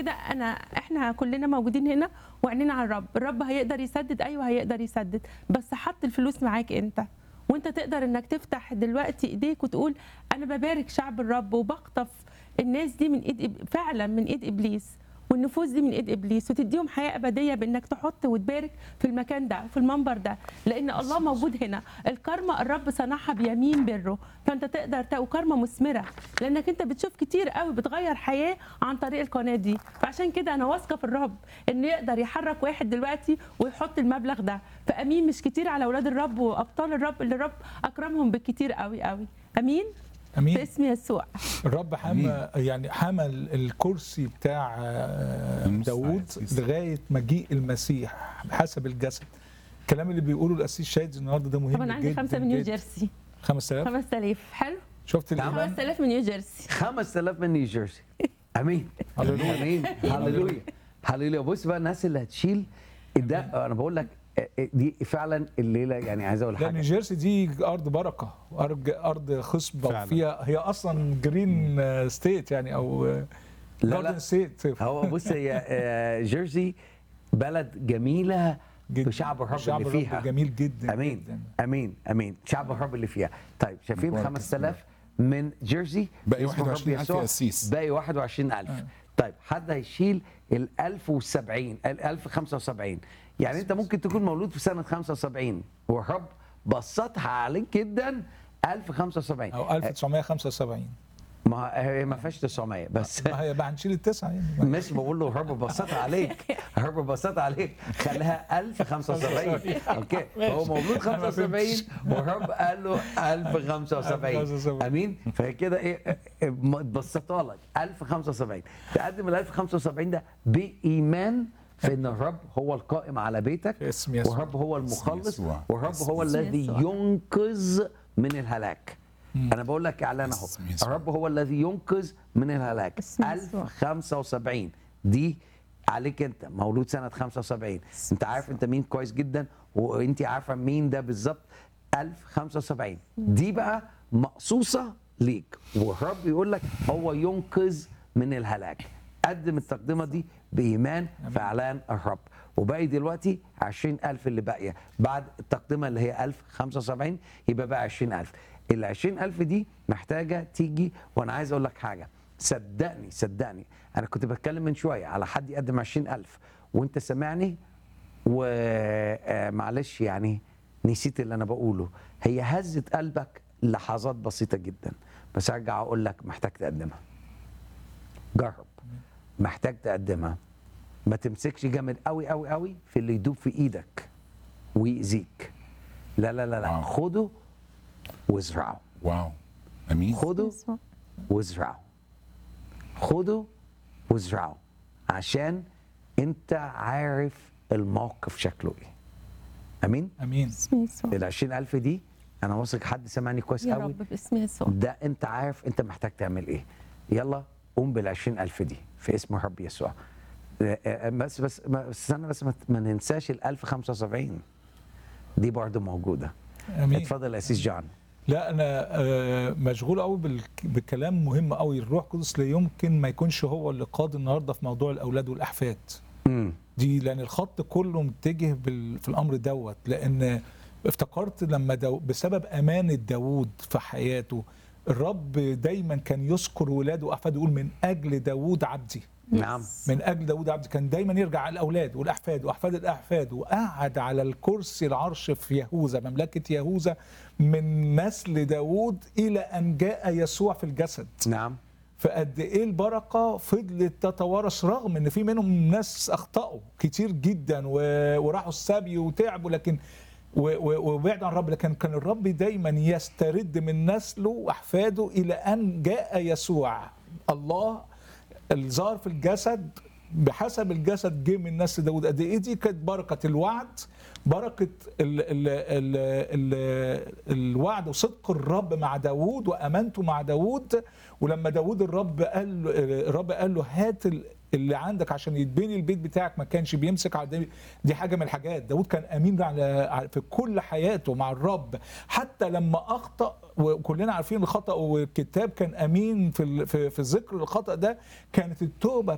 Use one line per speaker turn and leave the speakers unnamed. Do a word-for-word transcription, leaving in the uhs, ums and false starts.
كده انا احنا كلنا موجودين هنا وعينينا على الرب. الرب هيقدر يسدد، ايوه هيقدر يسدد، بس حط الفلوس معاك انت، وانت تقدر انك تفتح دلوقتي ايديك وتقول انا ببارك شعب الرب وبخطف الناس دي من ايد، فعلا من ايد ابليس، والنفوس دي من ايد ابليس، وتديهم حياه ابديه بانك تحط وتبارك في المكان ده وفي المنبر ده، لان الله موجود هنا. الكرمه الرب صنعها بيمين بره، فانت تقدر تقوى كرمه مثمره، لانك انت بتشوف كتير قوي بتغير حياه عن طريق القناه دي. فعشان كده انا واثقه في الرب انه يقدر يحرك واحد دلوقتي ويحط المبلغ ده. فامين مش كتير على اولاد الرب وابطال الرب اللي الرب اكرمهم بالكتير قوي قوي. امين
امين.
في اسم يسوع.
الرب حمى يعني حمل الكرسي بتاع داوود لغايه مجيء المسيح حسب الجسد. الكلام اللي بيقوله القسيس شادي النهارده ده مهم جدا.
طبعا عندي خمسة من نيو جيرسي.
خمسة آلاف
خمسة آلاف حلو.
شفت الإيمان؟
خمسة آلاف من نيو جيرسي.
خمسة آلاف من نيو جيرسي. امين امين هللويا هللويا. بص بقى الناس اللي هتشيل ده، انا بقول لك دي فعلا الليله، يعني عايز اقول
حاجه.
حاجه،
نيو جيرسي دي ارض بركه، ارض ارض خصبه فيها، هي اصلا جرين ستيت يعني، او
لا لا
ستيت.
هو بص هي جيرسي بلد جميله بشعب الرب اللي فيها
جميل جدا.
امين
جداً.
امين امين شعب الرب اللي فيها. طيب شايفين خمسة آلاف من جيرسي،
باقي واحد وعشرين ألف قسيس،
باقي واحد وعشرين ألف. آه. طيب حد هيشيل ال ألف وسبعين، ال ألف وخمسة وسبعين، يعني انت ممكن تكون مولود في سنه خمسة وسبعين والرب بسطها عليك جدا ألف وخمسة وسبعين
او ألف وتسعمية وخمسة وسبعين.
ما هي ما فيهاش تسعمية بس
ما هي بقى هنشيل التسعه يعني.
مش بقول له الرب بسطها عليك، الرب بسطها عليك خليها ألف وخمسة وسبعين. اوكي هو مولود خمسة وسبعين والرب قال له ألف وخمسة وسبعين. امين. فهي كده ايه اتبسطها لك ألف وخمسة وسبعين. تقدم ال ألف وخمسة وسبعين ده بايمان في ان الرب هو القائم على بيتك، والرب هو المخلص، والرب هو الذي ينقذ من الهلاك. أنا بقول لك إعلان أهو، الرب هو الذي ينقذ من الهلاك. ألف وخمسة وسبعين دي عليك أنت، مولود سنة خمسة وسبعين. أنت عارف أنت مين كويس جدا، وأنت عارفة مين ده بالظبط. ألف وخمسة وسبعين دي بقى مقصوصة ليك، والرب يقول لك هو ينقذ من الهلاك. قدم التقدمة دي بإيمان في إعلان الرب. وباقي دلوقتي عشرين ألف اللي باقية بعد التقدمة اللي هي ألف وخمسة وسبعين، يبقى بقى عشرين ألف. ال عشرين ألف دي محتاجة تيجي. وأنا عايز أقول لك حاجة، صدقني صدقني أنا كنت بتكلم من شوية على حد يقدم عشرين ألف وأنت سامعني ومعلش يعني نسيت اللي أنا بقوله. هي هزت قلبك لحظات بسيطة جدا، بس أرجع أقول لك محتاج تقدمها. جرب، محتاج تقدمها. ما تمسكش جامد قوي قوي قوي في اللي يدوب في إيدك ويأذيك. لا لا لا لا، خده وازرعه.
واو امين.
خده وازرعه، خده وازرعه، عشان انت عارف الموقف شكله ايه. امين
امين.
ال عشرين ألف دي انا واثق حد سمعني كويس
يا
قوي.
رب باسم يسوع.
ده انت عارف انت محتاج تعمل ايه. يلا قوم بال عشرين ألف دي في اسم الرب يسوع. بس بس استنى بس ما ننساش ال ألف وخمسة وسبعين دي برضه موجوده.
امين.
اتفضل يا سيس جان.
لا انا مشغول قوي بكلام مهم قوي. الروح القدس لا يمكن ما يكونش هو اللي قاد النهارده في موضوع الاولاد والاحفاد.
امم
دي لان الخط كله متجه في الامر دوت. لان افتكرت لما دو بسبب امانه داوود في حياته، الرب دايما كان يذكر ولاده واحفاده، يقول من اجل داوود عبدي.
نعم.
من اجل داوود عبد. كان دايما يرجع على الاولاد والاحفاد واحفاد الاحفاد، وقعد على الكرسي العرش في يهوذا، مملكه يهوذا، من نسل داوود الى ان جاء يسوع في الجسد.
نعم.
فقد ايه البركه فضلت تتوارث، رغم ان في منهم ناس اخطاوا كتير جدا وراحوا السبي وتعبوا، لكن وبعد عن الرب، لكن كان الرب دايما يسترد من نسله واحفاده الى ان جاء يسوع. الله الظاهر في الجسد بحسب الجسد جه من نسل داود. قد ايه دي كانت بركه الوعد، بركه ال ال ال ال الوعد وصدق الرب مع داود وامانته مع داود. ولما داود الرب قال الرب قال له هات اللي عندك عشان يتبني البيت بتاعك، ما كانش بيمسك على دي حاجه من الحاجات. داود كان امين على في كل حياته مع الرب، حتى لما اخطا وكلنا عارفين الخطا، والكتاب كان امين في في, في ذكر الخطا ده. كانت التوبه